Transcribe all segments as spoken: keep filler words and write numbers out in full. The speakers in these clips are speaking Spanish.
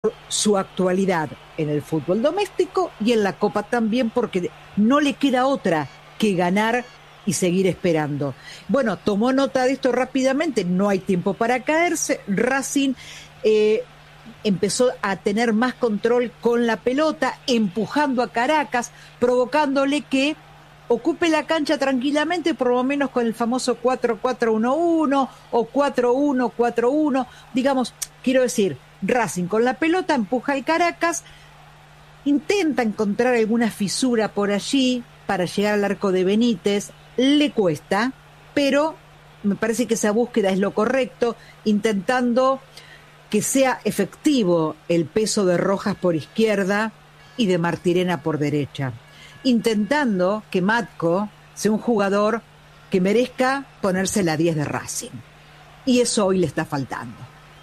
por su actualidad en el fútbol doméstico y en la Copa también, porque no le queda otra que ganar y seguir esperando. Bueno, tomó nota de esto rápidamente, no hay tiempo para caerse. Racing eh, empezó a tener más control con la pelota, empujando a Caracas, provocándole que ocupe la cancha tranquilamente, por lo menos con el famoso cuatro cuatro uno uno o cuatro uno cuatro uno. Digamos, quiero decir, Racing con la pelota empuja al Caracas, intenta encontrar alguna fisura por allí para llegar al arco de Benítez, le cuesta, pero me parece que esa búsqueda es lo correcto, intentando que sea efectivo el peso de Rojas por izquierda y de Martirena por derecha, intentando que Matko sea un jugador que merezca ponerse la diez de Racing. Y eso hoy le está faltando.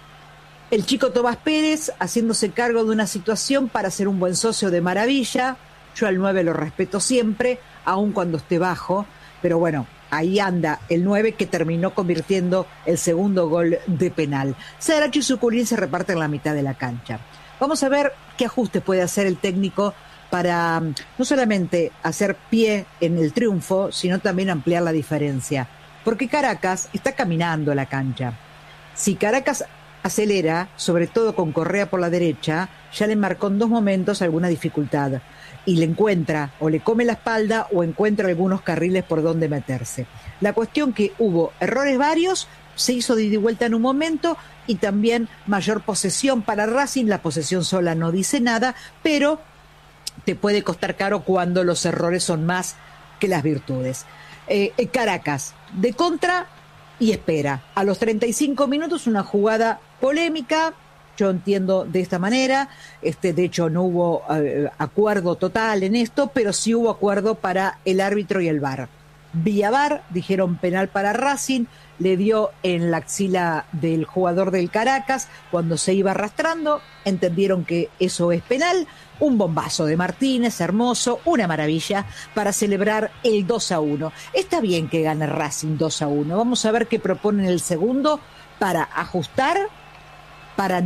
El chico Tomás Pérez haciéndose cargo de una situación para ser un buen socio de maravilla. Yo al nueve lo respeto siempre, aun cuando esté bajo, pero bueno, ahí anda el nueve que terminó convirtiendo el segundo gol de penal. Saracho y Suculín se reparten la mitad de la cancha. Vamos a ver qué ajustes puede hacer el técnico para no solamente hacer pie en el triunfo, sino también ampliar la diferencia. Porque Caracas está caminando a la cancha. Si Caracas acelera, sobre todo con Correa por la derecha, ya le marcó en dos momentos alguna dificultad. Y le encuentra, o le come la espalda, o encuentra algunos carriles por donde meterse. La cuestión que hubo errores varios, se hizo de ida y vuelta en un momento, y también mayor posesión para Racing. La posesión sola no dice nada, pero te puede costar caro cuando los errores son más que las virtudes. Eh, Caracas, de contra y espera. A los treinta y cinco minutos una jugada polémica, yo entiendo de esta manera, este, de hecho no hubo eh, acuerdo total en esto, pero sí hubo acuerdo para el árbitro y el V A R. Vía V A R, dijeron penal para Racing, le dio en la axila del jugador del Caracas cuando se iba arrastrando, entendieron que eso es penal. Un bombazo de Martínez, hermoso, una maravilla para celebrar el dos a uno. Está bien que gane Racing dos a uno. Vamos a ver qué proponen el segundo para ajustar, para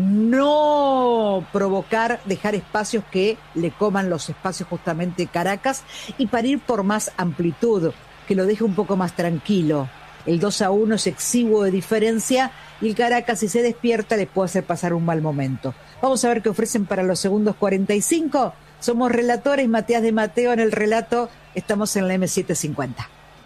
no provocar, dejar espacios que le coman los espacios justamente Caracas y para ir por más amplitud, que lo deje un poco más tranquilo. El dos a uno es exiguo de diferencia y el Caracas, si se despierta, les puede hacer pasar un mal momento. Vamos a ver qué ofrecen para los segundos cuarenta y cinco. Somos relatores, Matías de Mateo en el relato. Estamos en la eme setecientos cincuenta.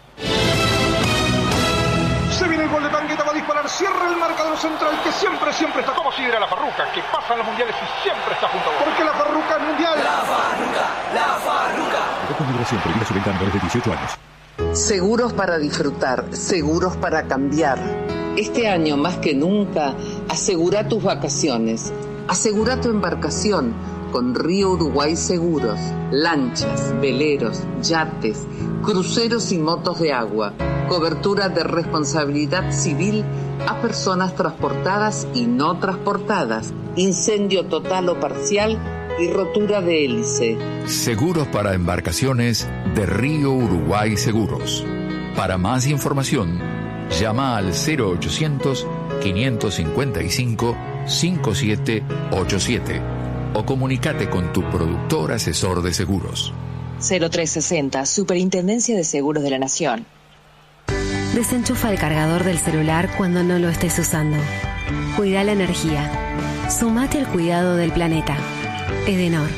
Se viene el gol de Pangueta, va a disparar, cierra el marcador central, que siempre, siempre está como si era la Farruca, que pasa en los mundiales y siempre está junto a vos. Porque la Farruca es mundial. La Farruca, la Farruca. Con migración prohibida su venta a menores de dieciocho años. Seguros para disfrutar, seguros para cambiar. Este año más que nunca, asegura tus vacaciones, asegura tu embarcación con Río Uruguay Seguros, lanchas, veleros, yates, cruceros y motos de agua, cobertura de responsabilidad civil a personas transportadas y no transportadas, incendio total o parcial y rotura de hélice. Seguros para embarcaciones de Río Uruguay Seguros. Para más información, llama al cero ochocientos, quinientos cincuenta y cinco, cincuenta y siete ochenta y siete o comunícate con tu productor asesor de seguros. cero trescientos sesenta, Superintendencia de Seguros de la Nación. Desenchufa el cargador del celular cuando no lo estés usando. Cuida la energía. Sumate al cuidado del planeta. Edenor.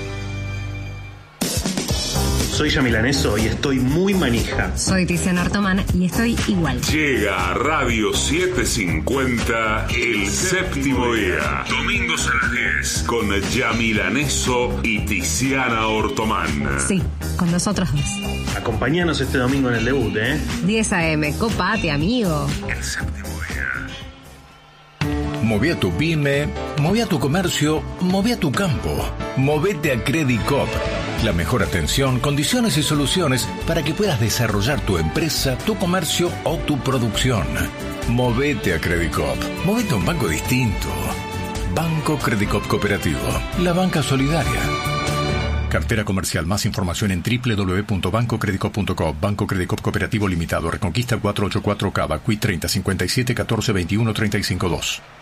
Soy Yamilaneso y estoy muy manija. Soy Tiziana Artomán y estoy igual. Llega a Radio setecientos cincuenta el séptimo día. Domingos a las diez. Con Yamilaneso y Tiziana Ortomán. Sí, con nosotros dos. Acompáñanos este domingo en el debut, ¿eh? diez a eme, copate, amigo. El séptimo día. Moví a tu pyme, moví a tu comercio, moví a tu campo. Movete a Credit Coop. La mejor atención, condiciones y soluciones para que puedas desarrollar tu empresa, tu comercio o tu producción. Movete a Credit Coop. Movete a un banco distinto. Banco Credit Coop Cooperativo. La banca solidaria. Cartera comercial. Más información en doble u doble u doble u punto banco credit coop punto com. Banco Credit Coop Cooperativo Limitado. Reconquista cuatrocientos ochenta y cuatro Cava. Q treinta cincuenta y siete catorce veintiuno treinta y cinco dos.